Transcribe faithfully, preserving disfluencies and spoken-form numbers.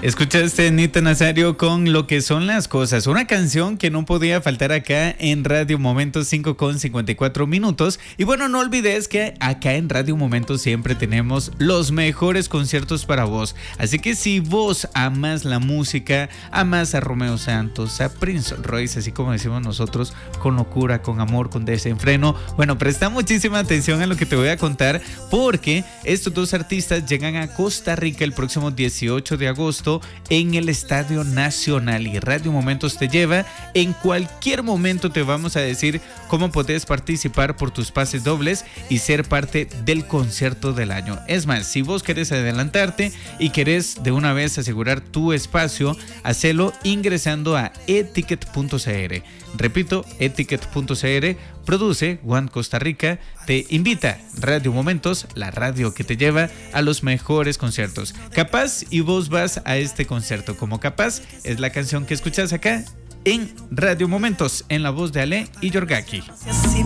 Escuchaste Nita Nazario con Lo que son las cosas, una canción que no podía faltar acá en Radio Momentos, cinco con cincuenta y cuatro minutos. Y bueno, no olvides que acá en Radio Momentos siempre tenemos los mejores conciertos para vos. Así que si vos amas la música, amas a Romeo Santos, a Prince Royce, así como decimos nosotros, con locura, con amor, con desenfreno, bueno, presta muchísima atención a lo que te voy a contar, porque estos dos artistas llegan a Costa Rica el próximo dieciocho de agosto en el Estadio Nacional, y Radio Momentos te lleva. En cualquier momento te vamos a decir cómo podés participar por tus pases dobles y ser parte del concierto del año. Es más, si vos querés adelantarte y querés de una vez asegurar tu espacio, hacelo ingresando a eticket punto c r. Repito, eticket punto c r. Produce One Costa Rica, te invita Radio Momentos, la radio que te lleva a los mejores conciertos. Capaz y vos vas a este concierto, como Capaz es la canción que escuchás acá en Radio Momentos, en la voz de Ale y Yorgaki.